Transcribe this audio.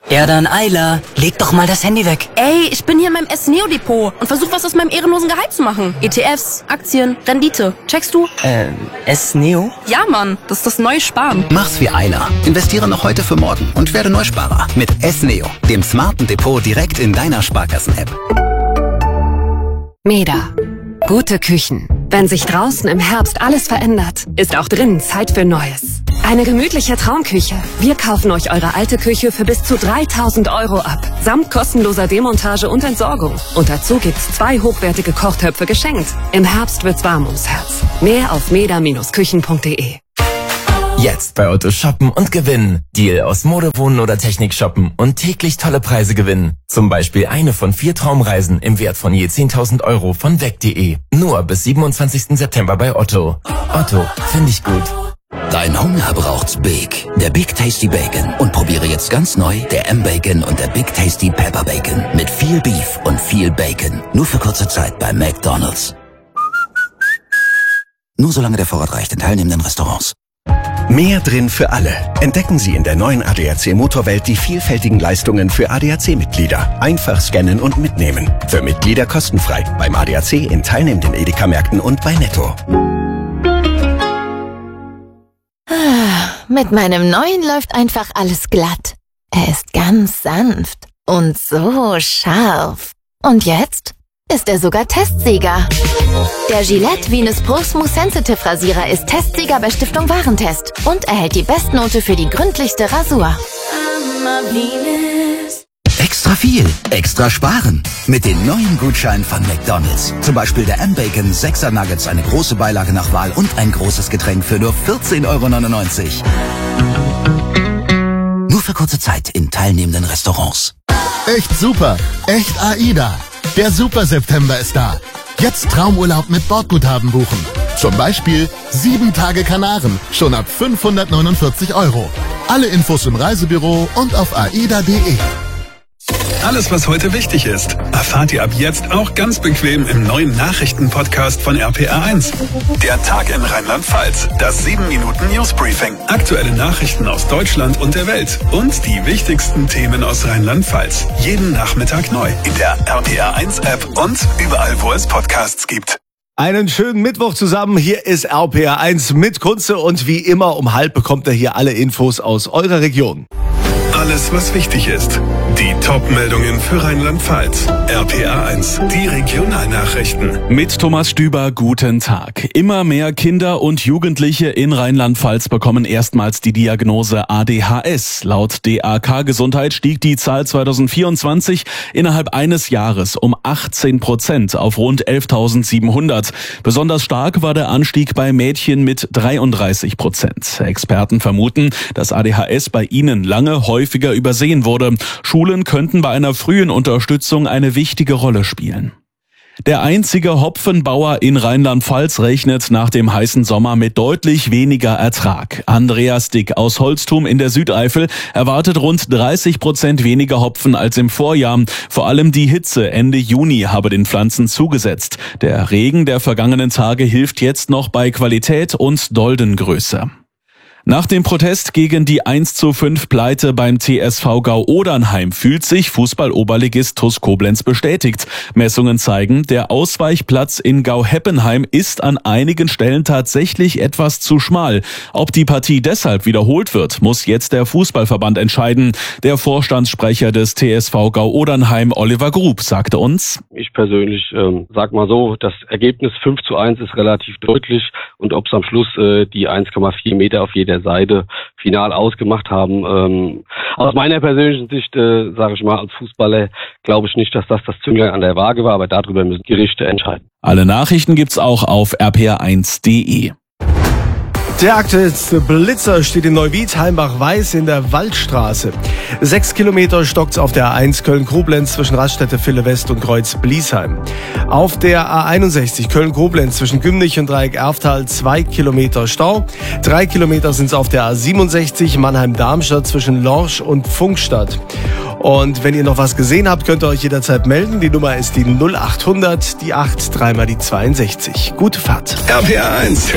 Ja dann, Ayla, leg doch mal das Handy weg. Ey, ich bin hier in meinem S-Neo-Depot und versuche was aus meinem ehrenlosen Gehalt zu machen. ETFs, Aktien, Rendite. Checkst du? S-Neo? Ja, Mann, das ist das neue Sparen. Mach's wie Ayla. Investiere noch heute für morgen und werde Neusparer mit S-Neo, dem smarten Depot direkt in deiner Sparkassen-App. Meda. Gute Küchen. Wenn sich draußen im Herbst alles verändert, ist auch drinnen Zeit für Neues. Eine gemütliche Traumküche. Wir kaufen euch eure alte Küche für bis zu 3.000 € ab. Samt kostenloser Demontage und Entsorgung. Und dazu gibt's 2 hochwertige Kochtöpfe geschenkt. Im Herbst wird's warm ums Herz. Mehr auf meda-küchen.de. Jetzt bei Otto shoppen und gewinnen. Deal aus Mode, Wohnen oder Technik shoppen und täglich tolle Preise gewinnen. Zum Beispiel eine von 4 Traumreisen im Wert von je 10.000 € von weg.de. Nur bis 27. September bei Otto. Otto, finde ich gut. Dein Hunger braucht's Big. Der Big Tasty Bacon. Und probiere jetzt ganz neu der M-Bacon und der Big Tasty Pepper Bacon. Mit viel Beef und viel Bacon. Nur für kurze Zeit bei McDonald's. Nur solange der Vorrat reicht in teilnehmenden Restaurants. Mehr drin für alle. Entdecken Sie in der neuen ADAC Motorwelt die vielfältigen Leistungen für ADAC-Mitglieder. Einfach scannen und mitnehmen. Für Mitglieder kostenfrei. Beim ADAC in teilnehmenden Edeka-Märkten und bei Netto. Mit meinem neuen läuft einfach alles glatt. Er ist ganz sanft und so scharf. Und jetzt ist er sogar Testsieger. Der Gillette Venus Pro Smooth Sensitive Rasierer ist Testsieger bei Stiftung Warentest und erhält die Bestnote für die gründlichste Rasur. Extra viel, extra sparen. Mit den neuen Gutscheinen von McDonald's. Zum Beispiel der M-Bacon 6er Nuggets, eine große Beilage nach Wahl und ein großes Getränk für nur 14,99 €. Nur für kurze Zeit in teilnehmenden Restaurants. Echt super, echt AIDA. Der Super September ist da. Jetzt Traumurlaub mit Bordguthaben buchen. Zum Beispiel 7 Tage Kanaren, schon ab 549 €. Alle Infos im Reisebüro und auf aida.de. Alles, was heute wichtig ist, erfahrt ihr ab jetzt auch ganz bequem im neuen Nachrichtenpodcast von RPR1. Der Tag in Rheinland-Pfalz, das 7-Minuten-Newsbriefing, aktuelle Nachrichten aus Deutschland und der Welt und die wichtigsten Themen aus Rheinland-Pfalz. Jeden Nachmittag neu in der RPR1-App und überall, wo es Podcasts gibt. Einen schönen Mittwoch zusammen. Hier ist RPR1 mit Kunze und wie immer um 12 bekommt ihr hier alle Infos aus eurer Region. Alles, was wichtig ist. Die Top-Meldungen für Rheinland-Pfalz. RPR1, die Regionalnachrichten. Mit Thomas Stüber, guten Tag. Immer mehr Kinder und Jugendliche in Rheinland-Pfalz bekommen erstmals die Diagnose ADHS. Laut DAK Gesundheit stieg die Zahl 2024 innerhalb eines Jahres um 18% auf rund 11.700. Besonders stark war der Anstieg bei Mädchen mit 33%. Experten vermuten, dass ADHS bei ihnen lange häufiger übersehen wurde. Schulen könnten bei einer frühen Unterstützung eine wichtige Rolle spielen. Der einzige Hopfenbauer in Rheinland-Pfalz rechnet nach dem heißen Sommer mit deutlich weniger Ertrag. Andreas Dick aus Holztum in der Südeifel erwartet rund 30% weniger Hopfen als im Vorjahr. Vor allem die Hitze Ende Juni habe den Pflanzen zugesetzt. Der Regen der vergangenen Tage hilft jetzt noch bei Qualität und Doldengröße. Nach dem Protest gegen die 1:5 Pleite beim TSV Gau-Odernheim fühlt sich Fußball-Oberligist TuS Koblenz bestätigt. Messungen zeigen, der Ausweichplatz in Gau-Heppenheim ist an einigen Stellen tatsächlich etwas zu schmal. Ob die Partie deshalb wiederholt wird, muss jetzt der Fußballverband entscheiden. Der Vorstandssprecher des TSV Gau-Odernheim, Oliver Grub, sagte uns: Ich persönlich sag mal so, das Ergebnis 5:1 ist relativ deutlich und ob es am Schluss die 1,4 Meter auf jeder Seite final ausgemacht haben. Aus meiner persönlichen Sicht, sage ich mal, als Fußballer glaube ich nicht, dass das Zünglein an der Waage war, aber darüber müssen Gerichte entscheiden. Alle Nachrichten gibt's auch auf rpr1.de. Der aktuellste Blitzer steht in Neuwied, Heimbach-Weiß in der Waldstraße. 6 Kilometer stockt's auf der A1 Köln-Koblenz zwischen Raststätte Ville-West und Kreuz-Bliesheim. Auf der A61 Köln-Koblenz zwischen Gümnich und Dreieck-Erftal 2 Kilometer Stau. 3 Kilometer sind's auf der A67 Mannheim-Darmstadt zwischen Lorsch und Pfungstadt. Und wenn ihr noch was gesehen habt, könnt ihr euch jederzeit melden. Die Nummer ist die 0800, die 8, dreimal die 62. Gute Fahrt. RPR1.